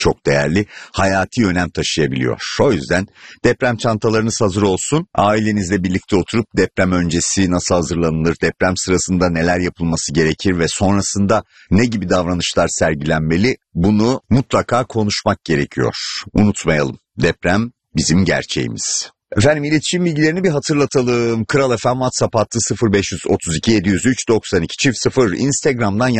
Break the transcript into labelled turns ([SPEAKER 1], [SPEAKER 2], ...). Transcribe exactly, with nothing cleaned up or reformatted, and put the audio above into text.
[SPEAKER 1] çok değerli, hayati önem taşıyabiliyor. O yüzden deprem çantalarınız hazır olsun. Ailenizle birlikte oturup deprem öncesi nasıl hazırlanılır, deprem sırasında neler yapılması gerekir ve sonrasında ne gibi davranışlar sergilenmeli, bunu mutlaka konuşmak gerekiyor. Unutmayalım, deprem bizim gerçeğimiz. Efendim, iletişim bilgilerini bir hatırlatalım. Kral F M WhatsApp hattı sıfır beş otuz iki yedi yüz üç doksan iki çift sıfır. Instagram'dan